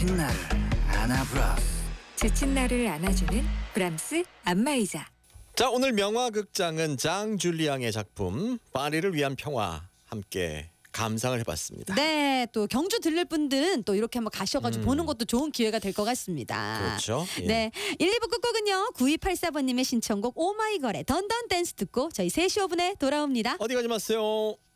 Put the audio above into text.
지친 나를 안아브라스. 지친 나를 안아주는 브람스 안마의자. 자, 오늘 명화극장은 장 줄리앙의 작품 파리를 위한 평화 함께 감상을 해봤습니다. 네, 또 경주 들릴 분들은 또 이렇게 한번 가셔가지고 보는 것도 좋은 기회가 될 것 같습니다. 그렇죠. 예. 네, 1, 2부 끝곡은요 9284번님의 신청곡 오마이걸의 던던 댄스 듣고 저희 3시 5분에 돌아옵니다. 어디 가지 마세요.